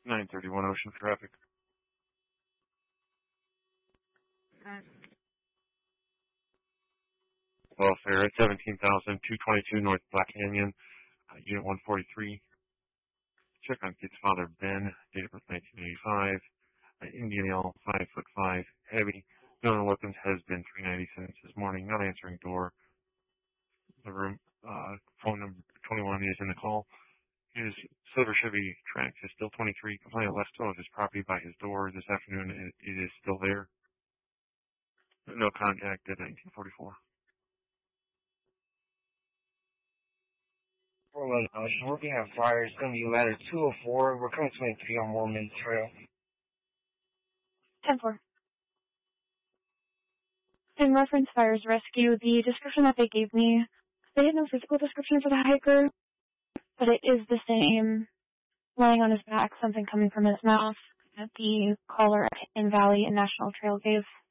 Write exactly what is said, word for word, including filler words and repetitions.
nine thirty-one Ocean traffic. Uh, Welfare at seventeen thousand two twenty-two North Black Canyon, uh, Unit one forty-three. Check on kid's father, Ben, date of birth nineteen eighty-five. Uh, Indian L, five foot five, heavy. Known weapons has been three ninety since this morning. Not answering door. The room, uh, phone number twenty-one is in the call. His silver Chevy Trax is still twenty-three. Complainant left tow of his property by his door this afternoon. It, it is still there. No contact at nineteen forty-four. Portland Ocean, working on fire. It's going to be ladder two oh four. We're coming twenty-three on Mormon Trail. ten four. In reference fires rescue, the description that they gave me, they had no physical description for the hiker, but it is the same. Lying on his back, something coming from his mouth that the caller in Valley and National Trail gave.